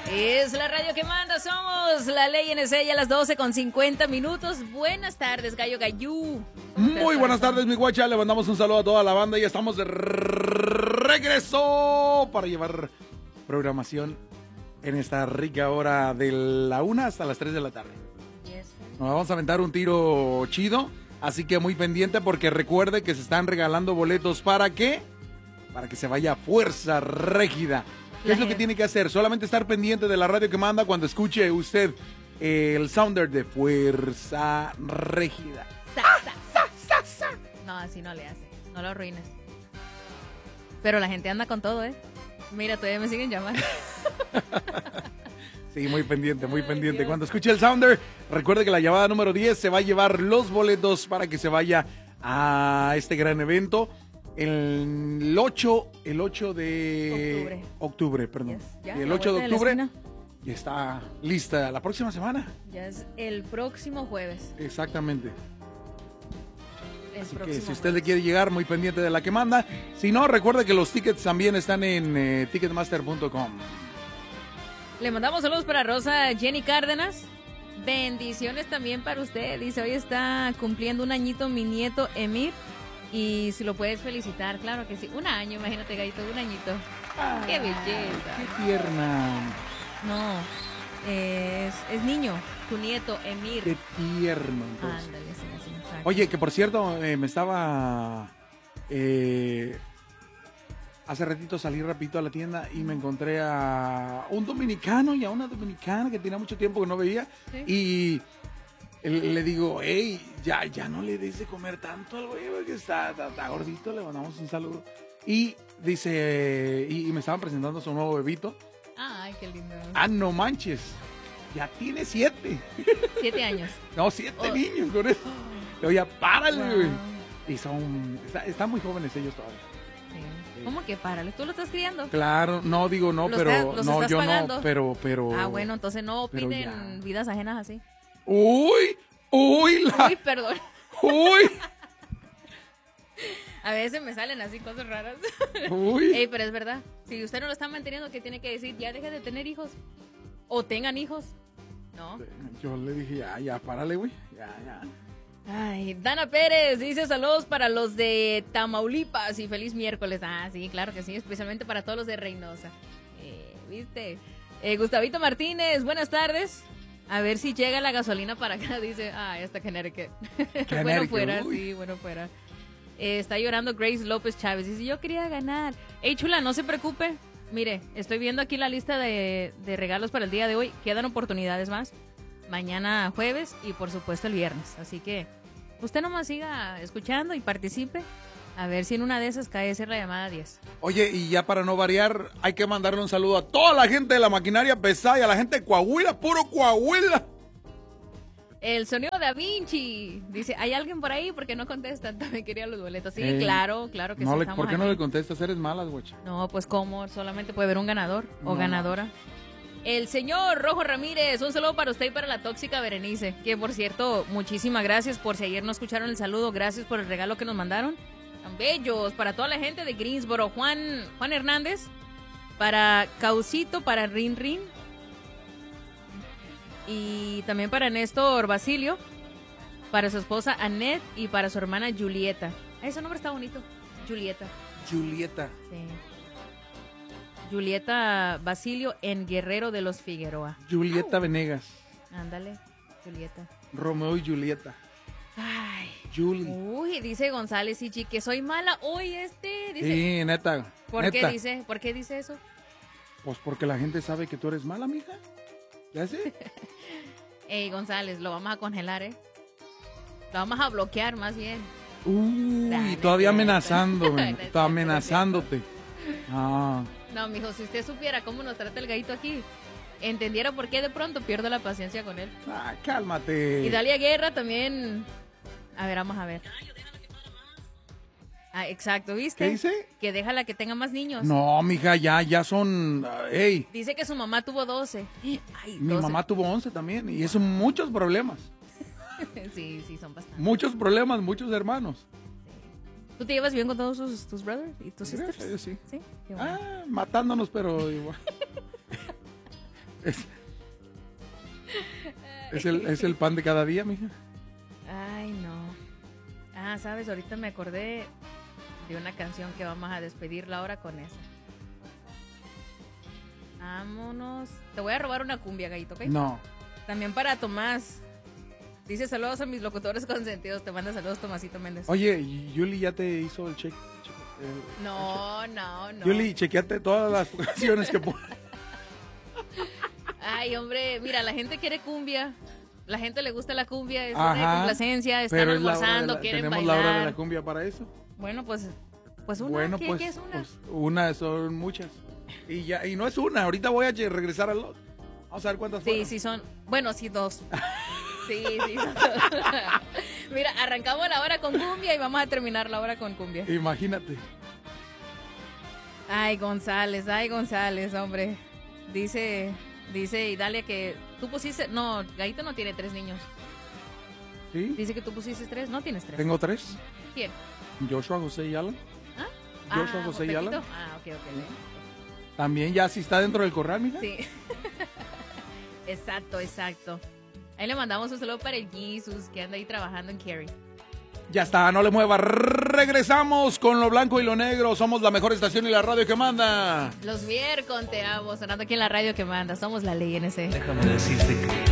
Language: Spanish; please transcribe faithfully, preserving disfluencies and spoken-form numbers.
Es la radio que manda, somos la Ley N C, a las doce con cincuenta minutos. Buenas tardes, Gallo Gallú. Muy buenas tardes, mi guacha. Le mandamos un saludo a toda la banda y estamos de regreso para llevar programación en esta rica hora de la una hasta las tres de la tarde. Nos vamos a aventar un tiro chido, así que muy pendiente porque recuerde que se están regalando boletos. ¿Para qué? Para que se vaya a Fuerza Régida. ¿Qué es lo que tiene que hacer? Solamente estar pendiente de la radio que manda cuando escuche usted eh, el sounder de Fuerza Régida. Sa, sa, sa, sa, sa. No, así no le hace. No lo arruines. Pero la gente anda con todo, ¿eh? Mira, todavía me siguen llamando. Sí, muy pendiente, muy pendiente. Cuando escuche el sounder, recuerde que la llamada número diez se va a llevar los boletos para que se vaya a este gran evento. El ocho, el ocho de octubre, octubre perdón. Yes. ¿Ya? El ocho de de octubre ya está lista la próxima semana. Ya es el próximo jueves. Exactamente. El Así que próximo si usted jueves. le quiere llegar, muy pendiente de la que manda. Si no, recuerde que los tickets también están en eh, ticketmaster punto com. Le mandamos saludos para Rosa Jenny Cárdenas. Bendiciones también para usted. Dice, hoy está cumpliendo un añito mi nieto Emir. Y si lo puedes felicitar, claro que sí. Un año, imagínate, Gallito, un añito. Ah, ¡Qué belleza! ¡Qué tierna! No, es, es niño, tu nieto Emir. ¡Qué tierno! Entonces. Ándale, sí, sí, exacto. Oye, que por cierto, eh, me estaba... Eh, hace ratito salí rapidito a la tienda y me encontré a un dominicano y a una dominicana que tenía mucho tiempo que no veía. ¿Sí? Y le digo, hey, ya, ya no le des de comer tanto al güey, porque está, está, está gordito, le mandamos un saludo. Y dice, y, y me estaban presentando a su nuevo bebito. Ay, qué lindo. Ah, no manches, ya tiene siete. Siete años. No, siete Oh. niños con eso. Le digo, ya párale, Wow. güey. Y son, está- están muy jóvenes ellos todavía. Sí. ¿Cómo que párale? ¿Tú lo estás criando? Claro, no digo no, ¿Los pero estás- los no, estás yo pagando? no, pero, pero. Ah, bueno, entonces no pero piden ya. vidas ajenas así. Uy, uy, la, Uy, perdón. uy, A veces me salen así cosas raras. uy. Ey, pero es verdad. Si usted no lo está manteniendo, ¿qué tiene que decir? Ya deje de tener hijos. O tengan hijos. ¿No? Yo le dije, ya, ya, párale, güey. Ya, ya. Ay, Dana Pérez dice saludos para los de Tamaulipas y feliz miércoles. Ah, sí, claro que sí, especialmente para todos los de Reynosa. Eh, ¿Viste? Eh, Gustavito Martínez, buenas tardes. A ver si llega la gasolina para acá, dice. Ah, está Connecticut. Bueno Connecticut, fuera, uy. sí, bueno fuera. Eh, está llorando Grace López Chávez. Dice, yo quería ganar. Ey, chula, no se preocupe. Mire, estoy viendo aquí la lista de, de regalos para el día de hoy. Quedan oportunidades más. Mañana jueves y por supuesto el viernes. Así que usted nomás siga escuchando y participe. A ver si en una de esas cae ser la llamada diez. Oye, y ya para no variar, hay que mandarle un saludo a toda la gente de la maquinaria pesada y a la gente de Coahuila, puro Coahuila. El sonido Da Vinci. Dice, ¿hay alguien por ahí? Porque no contestan. También quería los boletos. Sí, Eh, claro, claro que no sí. le, estamos ¿Por qué no aquí. le contestas? Eres malas, güey. No, pues cómo, solamente puede haber un ganador o No ganadora. El señor Rojo Ramírez, un saludo para usted y para la tóxica Berenice, que por cierto, muchísimas gracias por si ayer no escucharon el saludo, gracias por el regalo que nos mandaron. Tan bellos, para toda la gente de Greensboro, Juan, Juan Hernández, para Caucito, para Rin Rin, y también para Néstor Basilio, para su esposa Annette y para su hermana Julieta. Ese nombre está bonito, Julieta. Julieta. Sí. Julieta Basilio en Guerrero de los Figueroa. Julieta Venegas. Ándale, Julieta. Romeo y Julieta. Ay. Julie. Uy, dice González y que soy mala. Uy, este dice. Sí, neta. ¿Por neta. qué dice? ¿Por qué dice eso? Pues porque la gente sabe que tú eres mala, mija. ¿Ya sé? Ey, González, lo vamos a congelar, ¿eh? Lo vamos a bloquear más bien. Uy, Dale, todavía neta. amenazándome. No es Está cierto, no es cierto. amenazándote. Ah. No, mijo, si usted supiera cómo nos trata el gallito aquí, entendiera por qué de pronto pierdo la paciencia con él. Ah, cálmate. Y Dalia Guerra también. A ver, vamos a ver. Ah, exacto, ¿viste? ¿Qué dice? Que déjala que tenga más niños. No, mija, ya, ya son. Ey, Dice que su mamá tuvo doce. Ay, mi doce. mamá tuvo once también. Y eso muchos problemas. Sí, sí, son bastantes. Muchos problemas, muchos hermanos. ¿Tú te llevas bien con todos tus, tus brothers y tus Gracias sisters? a Dios, sí. Sí, qué bueno. Ah, matándonos, pero igual. Es, es, el, es el pan de cada día, mija. Ay, no. Ah, sabes, ahorita me acordé de una canción que vamos a despedirla ahora con esa. Vámonos. Te voy a robar una cumbia, Gallito, ¿ok? No. También para Tomás. Dice saludos a mis locutores consentidos. Te manda saludos Tomasito Méndez. Oye, Yuli ya te hizo el check. El, no, el check. no, no. Yuli, chequeate todas las canciones que pones. Ay, hombre, mira, la gente quiere cumbia. La gente le gusta la cumbia, es Ajá, una complacencia, están pero almorzando, la, quieren ¿tenemos bailar. la hora de la cumbia para eso? Bueno, pues, pues una, bueno, ¿qué, pues, ¿qué es una? Pues una, son muchas. Y ya y no es una, ahorita voy a regresar al lot. Vamos a ver cuántas Sí, fueron. sí son, bueno, sí, dos. Sí, sí, son dos. Mira, arrancamos la hora con cumbia y vamos a terminar la hora con cumbia. Imagínate. Ay, González, ay, González, hombre. Dice, dice Idalia que tú pusiste, no, Gallito no tiene tres niños. ¿Sí? Dice que tú pusiste tres, no tienes tres. Tengo tres. ¿Quién? Joshua, José y Alan. ¿Ah? Joshua, ah, José y Alan. Ah, ok, ok. También ya sí está dentro del corral, mija. Sí. Exacto, exacto. Ahí le mandamos un saludo para el Jesus que anda ahí trabajando en Cary. Ya está, no le mueva. Regresamos con lo blanco y lo negro. Somos la mejor estación y la radio que manda. Los miércoles te amo, sonando aquí en la radio que manda. Somos la ley N C. Déjame decirte que